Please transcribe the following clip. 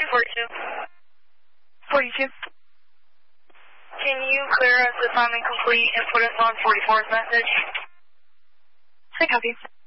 42. 42. Can you clear us if I'm incomplete and put us on 44's message? I copy.